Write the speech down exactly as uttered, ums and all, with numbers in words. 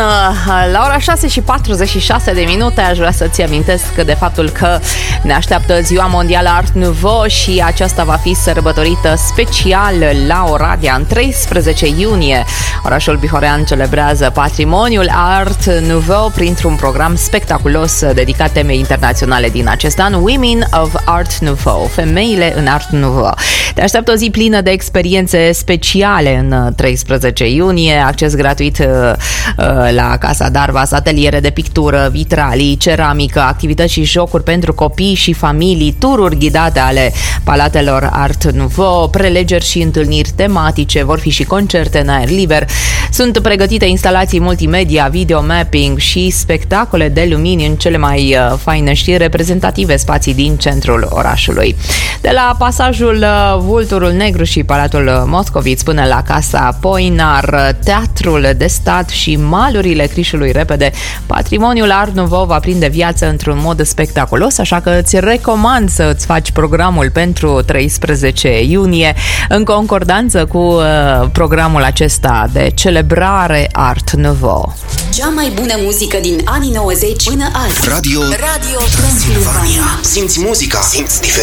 La ora șase și patruzeci și șase de minute aș vrea să-ți amintesc de faptul că ne așteaptă Ziua Mondială Art Nouveau și aceasta va fi sărbătorită special la Oradea în treisprezece iunie. Orașul bihorean celebrează patrimoniul Art Nouveau printr-un program spectaculos dedicat temei internaționale din acest an, Women of Art Nouveau, femeile în Art Nouveau. Te așteaptă o zi plină de experiențe speciale în treisprezece iunie, acces gratuit la Casa Darvas, ateliere de pictură, vitralii, ceramică, activități și jocuri pentru copii și familii, tururi ghidate ale palatelor Art Nouveau, prelegeri și întâlniri tematice, vor fi și concerte în aer liber. Sunt pregătite instalații multimedia, video mapping și spectacole de lumini în cele mai faine și reprezentative spații din centrul orașului. De la pasajul Vulturul Negru și Palatul Moscoviț până la Casa Poinar, Teatrul de Stat și malurile Crișului Repede, patrimoniul Art Nouveau va prinde viață într-un mod spectaculos, așa că îți recomand să îți faci programul pentru treisprezece iunie în concordanță cu uh, programul acesta de celebrare Art Nouveau. Cea mai bună muzică din anii nouăzeci până azi. Radio, Radio Transilvania. Simți muzica, simți diferența.